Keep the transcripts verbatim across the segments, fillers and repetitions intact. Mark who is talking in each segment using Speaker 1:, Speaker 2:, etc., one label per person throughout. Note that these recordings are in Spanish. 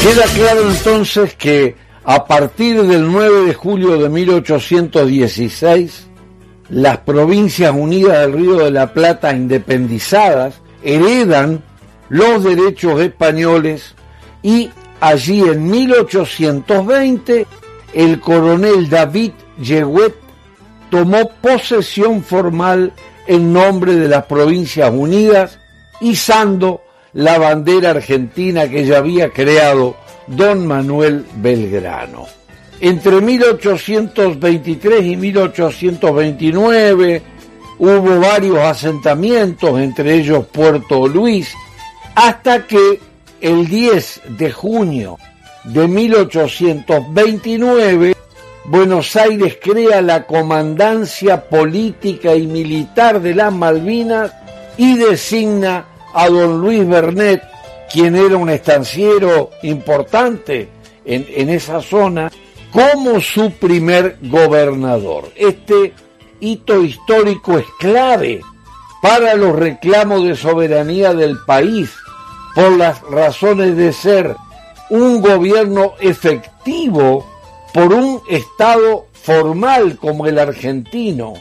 Speaker 1: Queda claro entonces que a partir del nueve de julio de mil ochocientos dieciséis, las Provincias Unidas del Río de la Plata independizadas heredan los derechos españoles y allí en mil ochocientos veinte el coronel David Yeguet tomó posesión formal en nombre de las Provincias Unidas, izando la bandera argentina que ya había creado don Manuel Belgrano. Entre mil ochocientos veintitrés y mil ochocientos veintinueve hubo varios asentamientos, entre ellos Puerto Luis, hasta que el diez de junio de mil ochocientos veintinueve Buenos Aires crea la Comandancia Política y Militar de las Malvinas y designa a don Luis Bernet, quien era un estanciero importante en, en esa zona, como su primer gobernador. Este hito histórico es clave para los reclamos de soberanía del país, por las razones de ser un gobierno efectivo por un Estado formal como el argentino,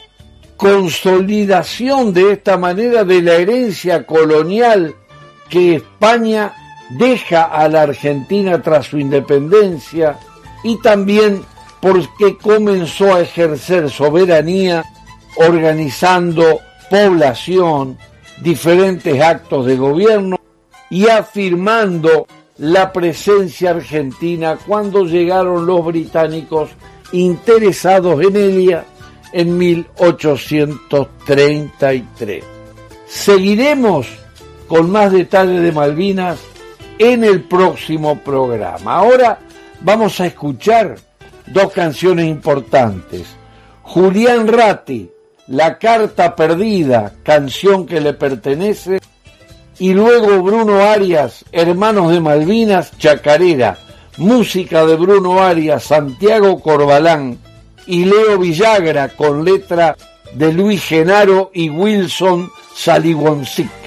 Speaker 1: consolidación de esta manera de la herencia colonial que España deja a la Argentina tras su independencia, y también porque comenzó a ejercer soberanía organizando población, diferentes actos de gobierno y afirmando la presencia argentina cuando llegaron los británicos interesados en ella en mil ochocientos treinta y tres. Seguiremos con más detalles de Malvinas en el próximo programa. Ahora vamos a escuchar dos canciones importantes. Julián Ratti, La Carta Perdida, canción que le pertenece, y luego Bruno Arias, Hermanos de Malvinas, Chacarera, música de Bruno Arias, Santiago Corbalán y Leo Villagra, con letra de Luis Genaro y Wilson Saligoncic.